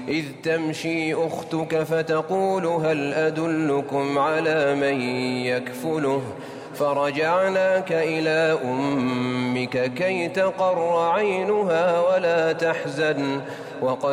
إذ تمشي أختك فتقول هل أدلكم على من يكفله فرجعناك إلى أمك كي تقر عينها ولا تحزن